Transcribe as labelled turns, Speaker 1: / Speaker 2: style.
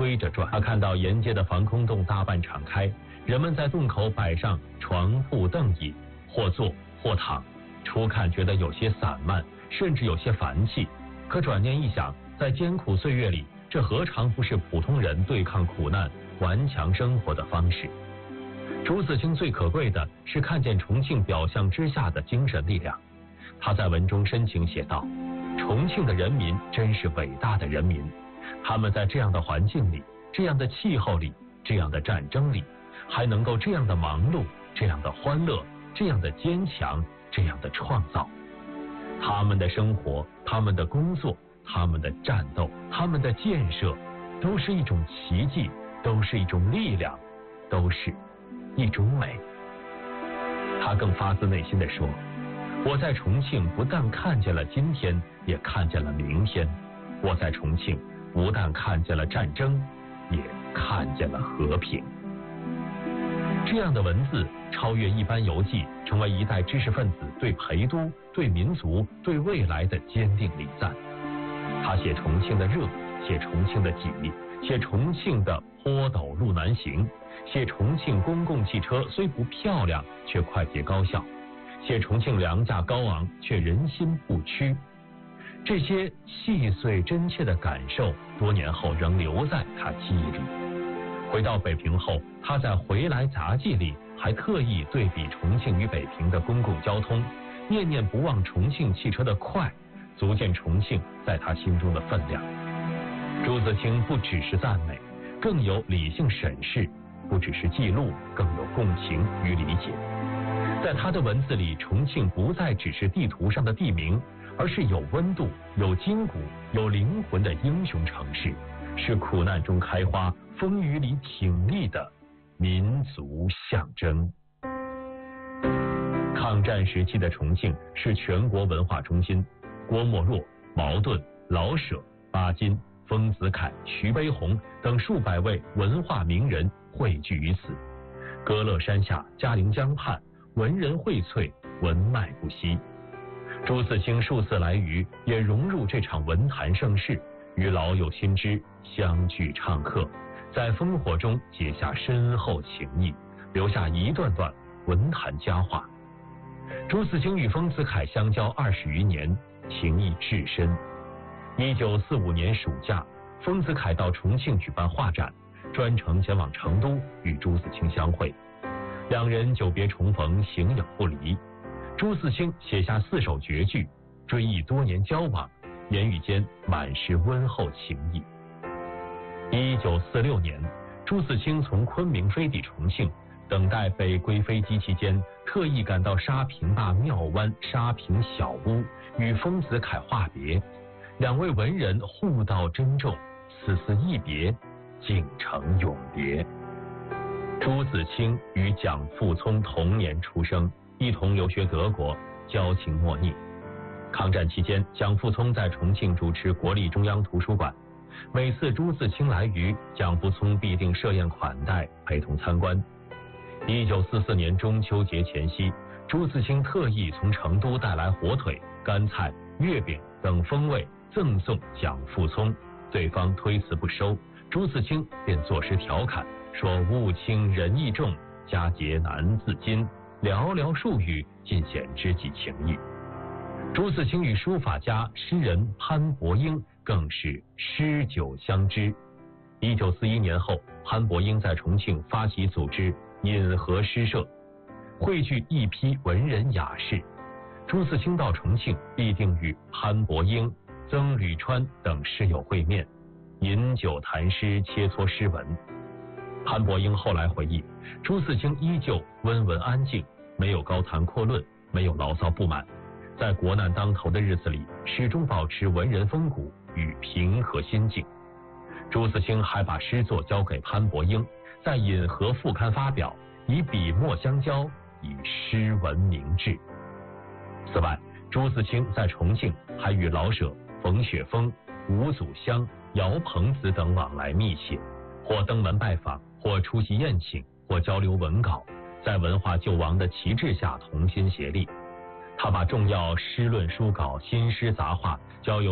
Speaker 1: 推着转。他看到沿街的防空洞大半敞开，人们在洞口摆上床铺凳椅，或坐或躺。初看觉得有些散漫，甚至有些烦气，可转念一想，在艰苦岁月里，这何尝不是普通人对抗苦难、顽强生活的方式？朱自清最可贵的是看见重庆表象之下的精神力量。他在文中深情写道：重庆的人民真是伟大的人民，他们在这样的环境里，这样的气候里，这样的战争里，还能够这样的忙碌，这样的欢乐，这样的坚强，这样的创造。他们的生活，他们的工作，他们的战斗，他们的建设，都是一种奇迹，都是一种力量，都是一种美。他更发自内心地说：我在重庆不但看见了今天，也看见了明天。我在重庆不但看见了战争，也看见了和平。这样的文字超越一般游记，成为一代知识分子对陪都、对民族、对未来的坚定礼赞。他写重庆的热，写重庆的挤，写重庆的坡陡路难行，写重庆公共汽车虽不漂亮，却快捷高效，写重庆粮价高昂，却人心不屈。这些细碎真切的感受，多年后仍留在他记忆里。回到北平后，他在《回来杂记》里还特意对比重庆与北平的公共交通，念念不忘重庆汽车的快，足见重庆在他心中的分量。朱自清不只是赞美，更有理性审视；不只是记录，更有共情与理解。在他的文字里，重庆不再只是地图上的地名，而是有温度、有筋骨、有灵魂的英雄城市，是苦难中开花、风雨里挺立的民族象征。抗战时期的重庆是全国文化中心，郭沫若、茅盾、老舍、巴金、丰子恺、徐悲鸿等数百位文化名人汇聚于此。歌乐山下，嘉陵江畔，文人荟萃，文脉不息。朱自清数次来渝，也融入这场文坛盛世，与老友新知相聚唱和，在烽火中结下深厚情谊，留下一段段文坛佳话。朱自清与丰子恺相交20余年，情谊至深。1945年暑假，丰子恺到重庆举办画展，专程前往成都与朱自清相会，两人久别重逢，形影不离。朱自清写下4首绝句，追忆多年交往，言语间满是温厚情谊。1946年，朱自清从昆明飞抵重庆，等待北归飞机期间，特意赶到沙坪坝庙湾沙坪小屋，与丰子恺话别。两位文人互道珍重，此次一别，竟成永别。朱自清与蒋复聪同年出生，一同留学德国，交情莫逆。抗战期间，蒋复聪在重庆主持国立中央图书馆，每次朱自清来渝，蒋复聪必定设宴款待，陪同参观。1944年中秋节前夕，朱自清特意从成都带来火腿、干菜、月饼等风味赠送蒋复聪，对方推辞不收，朱自清便作诗调侃说：物轻人意重，佳节难自禁，寥寥数语尽显知己情谊。朱自清与书法家诗人潘伯英更是诗酒相知。1941年后，潘伯英在重庆发起组织引河诗社，汇聚一批文人雅士。朱自清到重庆必定与潘伯英、曾履川等诗友会面，饮酒谈诗，切磋诗文。潘伯英后来回忆，朱自清依旧温文安静，没有高谈阔论，没有牢骚不满，在国难当头的日子里，始终保持文人风骨与平和心境。朱自清还把诗作交给潘伯英，在引河副刊发表，以笔墨相交，以诗文明志。此外，朱自清在重庆还与老舍、冯雪峰、吴祖湘、姚鹏子等往来密切，或登门拜访，或出席宴请，或交流文稿，在文化救亡的旗帜下同心协力。他把重要诗论书稿、新诗杂话交由